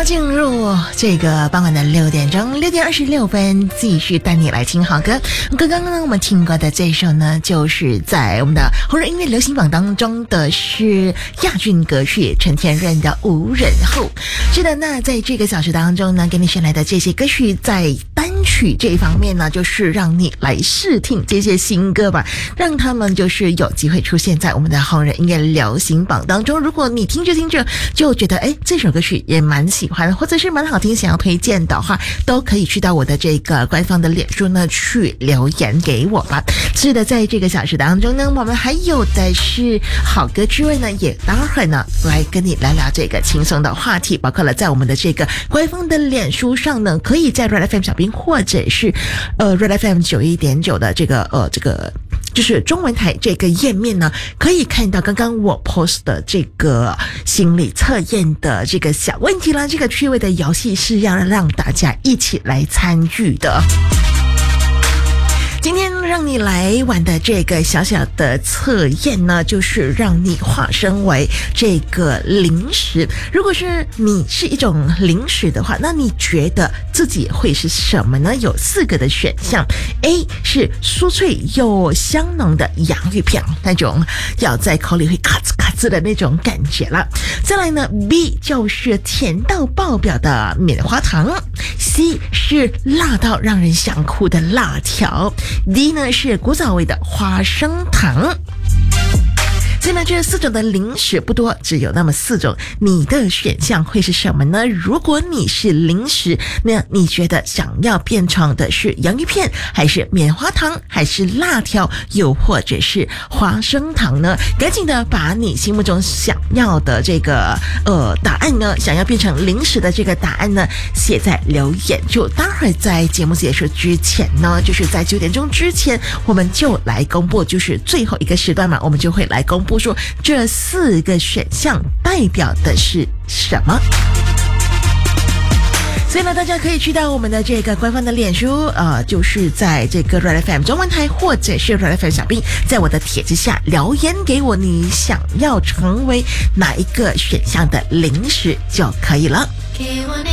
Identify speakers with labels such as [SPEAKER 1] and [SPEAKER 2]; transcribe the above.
[SPEAKER 1] 进入这个傍晚的6点26分，继续带你来听好歌。刚刚呢，我们听过的这首呢，就是在我们的红人音乐流行榜当中的是亚军歌曲陈天任的《无人后》。是的，那在这个小时当中呢，给你选来的这些歌曲，在单曲这一方面呢，就是让你来试听这些新歌吧，让他们就是有机会出现在我们的红人音乐流行榜当中。如果你听着听着就觉得这首歌曲也蛮喜欢，或者是蛮好听，想要推荐的话，都可以去到我的这个官方的脸书呢去留言给我吧。是的，在这个小时当中呢，我们还有的是好歌之外呢，也当然呢来跟你聊聊这个轻松的话题，包括了在我们的这个官方的脸书上呢，可以在 Red FM 小兵或者是Red FM 91.9的这个就是中文台这个页面呢，可以看到刚刚我 post 的这个心理测验的这个小问题啦，这个趣味的游戏是要让大家一起来参与的。今天让你来玩的这个小小的测验呢，就是让你化身为这个零食。如果是你是一种零食的话，那你觉得自己会是什么呢？有4个的选项。A 是酥脆又香浓的洋芋片，那种咬在口里会咔吱咔吱的那种感觉了。再来呢 B 就是甜到爆表的棉花糖， C 是辣到让人想哭的辣条， D 呢是古早味的花生糖。所以呢，这4种的零食不多，只有那么4种，你的选项会是什么呢？如果你是零食，那你觉得想要变成的是洋芋片，还是棉花糖，还是辣条，又或者是花生糖呢？赶紧的把你心目中想要的这个答案呢，想要变成零食的这个答案呢，写在留言处。待会儿在节目结束之前呢，就是在9点钟之前，我们就来公布，就是最后一个时段嘛，我们就会来公布说这4个选项代表的是什么。所以呢，大家可以去到我们的这个官方的脸书，就是在这个 Red FM 中文台或者是 Red FM 小兵，在我的帖子下留言给我，你想要成为哪一个选项的零食就可以了。